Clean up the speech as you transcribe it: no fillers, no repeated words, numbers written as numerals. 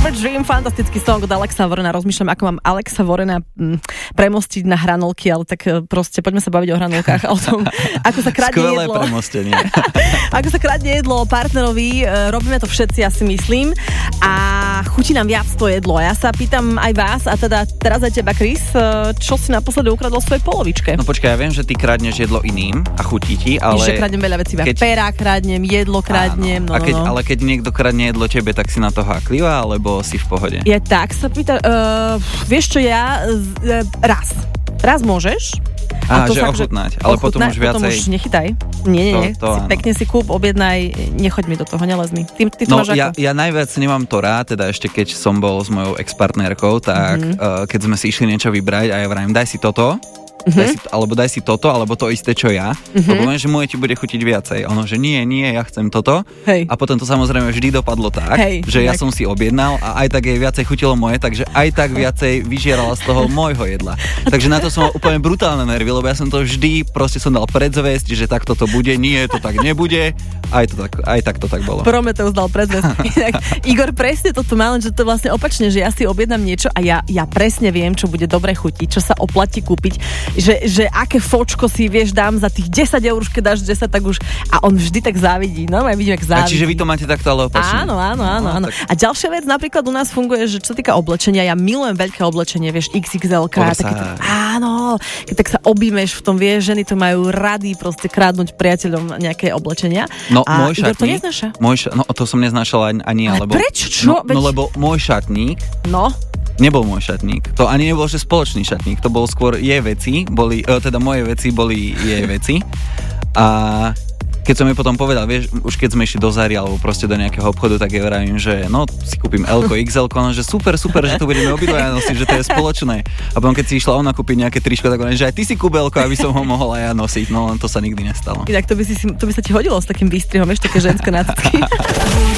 Fever Dream, fantastický song od Alexa Vorena. Rozmýšľam, ako mám Alexa Vorena premostiť na hranolky, ale tak proste poďme sa baviť o hranolkách a o tom, ako sa kradne skvelé jedlo. premostenie. Ako sa kradne jedlo partnerovi, robíme to všetci, ja si myslím. A chutí nám viac to jedlo. Ja sa pýtam aj vás, a teda teraz aj teba, Chris, čo si naposledy ukradol svojej polovičke? No počkaj, ja viem, že ty kradneš jedlo iným a chutí ti, ale... Že kradnem veľa vecí, pera kradnem, jedlo kradnem. Áno. Ale keď niekto kradne jedlo tebe, tak si na toho haklivá, alebo si v pohode? Ja tak sa pýtam, vieš čo, raz môžeš. Á, že ochutnať, ale potom už viacej... Potom už nechytaj. Nie. Pekne si kúp, objednaj, nechoď mi do toho, nelez mi. Ty to máš ako? Ja najviac nemám to rád, teda ešte keď som bol s mojou ex-partnerkou, tak keď sme si išli niečo vybrať a ja vrajím, daj si toto, daj si toto, alebo to isté, čo ja. Lebo viem, že moje ti bude chutiť viacej. Ono, že nie, ja chcem toto. Hej. A potom to samozrejme vždy dopadlo tak, že ja som si objednal a aj tak jej viacej chutilo moje, takže aj tak viacej vyžierala z toho môjho jedla. Takže na to som mal úplne brutálne nervy, lebo ja som to vždy, proste som dal predzvesť, že takto to bude, nie, to tak nebude. Aj tak to tak bolo. Prometeus dal predzvesť. Igor presne toto má, len že to vlastne opačne, že ja si objednám niečo a ja presne viem, čo bude dobre chutiť, čo sa oplatí kúpiť. Že aké fočko si, vieš, dám za tých 10 eur, keď dáš 10, tak už... A on vždy tak závidí, no, ja vidím, jak závidí. Čiže vy to máte takto ale opačne. Áno. Tak... A ďalšia vec napríklad u nás funguje, že čo sa týka oblečenia, ja milujem veľké oblečenie, vieš, XXL-ka. Áno, keď tak sa objímeš v tom, vieš, ženy to majú rady proste krádnuť priateľom nejaké oblečenia. No, a môj šatník... to neznáša? No, to som neznášal ani ja, lebo... Prečo? Čo? No, lebo môj šatník... No? Nebol môj šatník. To ani nebol, že spoločný šatník. To bol skôr jej veci, moje veci boli jej veci. A keď som jej potom povedal, vieš, už keď sme išli do Zary alebo proste do nejakého obchodu, tak ja vravím, že no, si kúpim L-ko, XL-ko, no, že super, že to budeme obidvaja nosiť, že to je spoločné. A potom keď si išla ona kúpiť nejaké tričko, tak ona, že aj ty si kúp L-ko, aby som ho mohol aj ja nosiť. No, len to sa nikdy nestalo. Inak to by sa ti hodilo s takým výstrihom, vieš, také ženské náctky.